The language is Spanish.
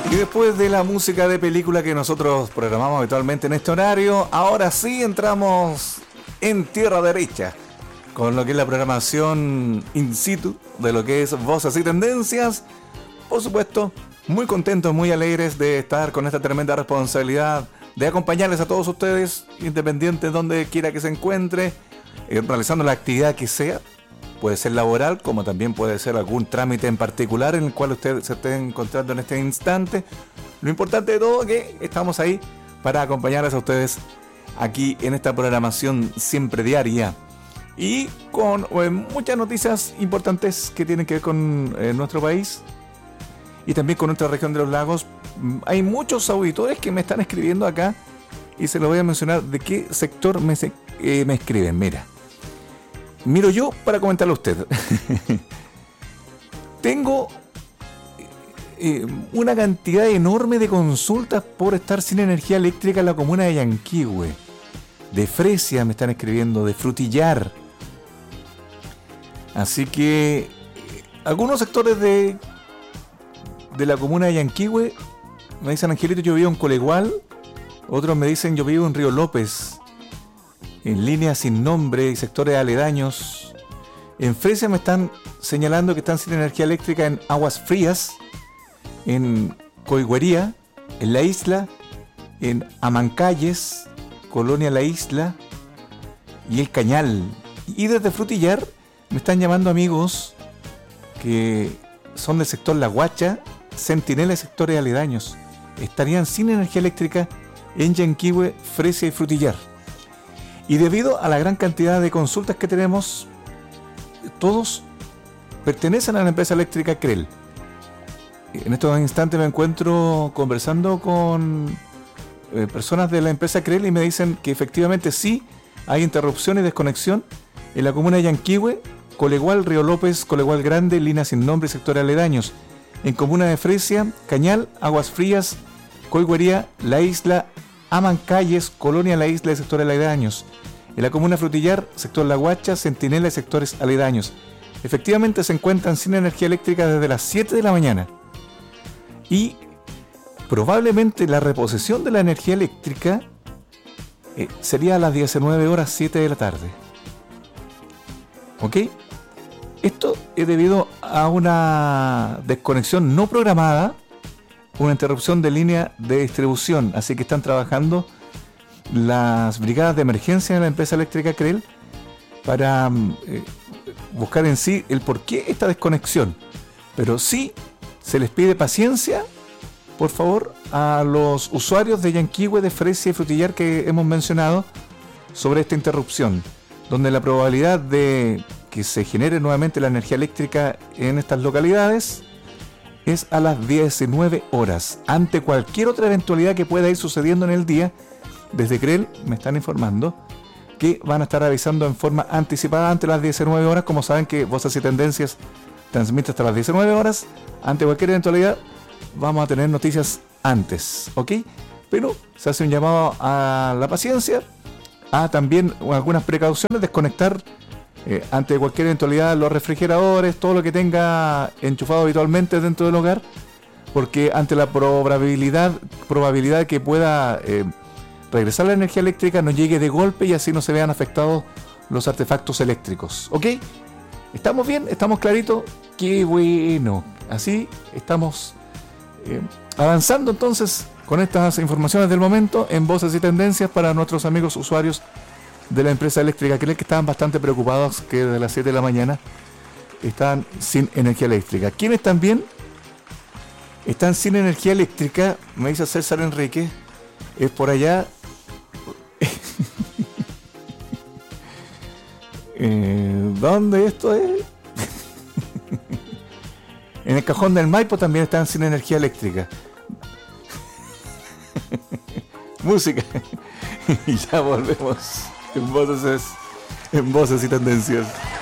Y después de la música de película que nosotros programamos habitualmente en este horario, ahora sí entramos en tierra derecha, con lo que es la programación in situ de lo que es Voces y Tendencias. Por supuesto, muy contentos, muy alegres de estar con esta tremenda responsabilidad de acompañarles a todos ustedes, independiente de donde quiera que se encuentre, realizando la actividad que sea. Puede ser laboral, como también puede ser algún trámite en particular en el cual usted se esté encontrando en este instante. Lo importante de todo es que estamos ahí para acompañarles a ustedes aquí en esta programación siempre diaria. Y con muchas noticias importantes que tienen que ver con nuestro país y también con nuestra región de los lagos. Hay muchos auditores que me están escribiendo acá y se los voy a mencionar de qué sector me escriben. Miro yo para comentarle a usted. Tengo una cantidad enorme de consultas por estar sin energía eléctrica en la comuna de Yanquihue. De Fresia me están escribiendo, de Frutillar. Así que algunos sectores de la comuna de Yanquihue me dicen: Angelito, yo vivo en Colegual. Otros me dicen: yo vivo en Río López. En Línea Sin Nombre y sectores aledaños. En Fresia me están señalando que están sin energía eléctrica en Aguas Frías, en Coigüería, en La Isla, en Amancalles, Colonia La Isla y El Cañal. Y desde Frutillar me están llamando amigos que son del sector La Guacha, Centinela y sectores aledaños. Estarían sin energía eléctrica en Yanquihue, Fresia y Frutillar. Y debido a la gran cantidad de consultas que tenemos, todos pertenecen a la empresa eléctrica CREL. En estos instantes me encuentro conversando con personas de la empresa CREL y me dicen que efectivamente sí hay interrupción y desconexión en la comuna de Yanquihue, Colegual, Río López, Colegual Grande, Línea Sin Nombre y sectores aledaños. En comuna de Fresia, Cañal, Aguas Frías, Coigüería, La Isla, Amancalles, Colonia La Isla y sectores aledaños. En la comuna Frutillar, sector La Guacha, Centinela y sectores aledaños. Efectivamente se encuentran sin energía eléctrica desde las 7 de la mañana. Y probablemente la reposición de la energía eléctrica sería a las 19 horas 7 de la tarde. ¿Ok? Esto es debido a una desconexión no programada, una interrupción de línea de distribución. Así que están trabajando las brigadas de emergencia de la empresa eléctrica CREL para buscar en sí el por qué esta desconexión. Pero sí se les pide paciencia, por favor, a los usuarios de Yanquihue, de Fresia y Frutillar que hemos mencionado sobre esta interrupción, donde la probabilidad de que se genere nuevamente la energía eléctrica en estas localidades es a las 19 horas. Ante cualquier otra eventualidad que pueda ir sucediendo en el día, desde CREL me están informando que van a estar avisando en forma anticipada ante las 19 horas. Como saben que Voces y Tendencias transmite hasta las 19 horas, ante cualquier eventualidad vamos a tener noticias antes, ¿ok? Pero se hace un llamado a la paciencia, a también algunas precauciones, desconectar ante cualquier eventualidad los refrigeradores, todo lo que tenga enchufado habitualmente dentro del hogar, porque ante la probabilidad que pueda regresar la energía eléctrica no llegue de golpe y así no se vean afectados los artefactos eléctricos. ¿Ok? ¿Estamos bien? ¿Estamos claritos? ¡Qué bueno! Así estamos avanzando entonces con estas informaciones del momento en Voces y Tendencias para nuestros amigos usuarios de la empresa eléctrica CREL, que estaban bastante preocupados que desde las 7 de la mañana están sin energía eléctrica. ¿Quiénes también están sin energía eléctrica? Me dice César Enrique, es por allá. ¿Dónde esto es? En el Cajón del Maipo también están sin energía eléctrica. Música. Y ya volvemos en Voces y Tendencias.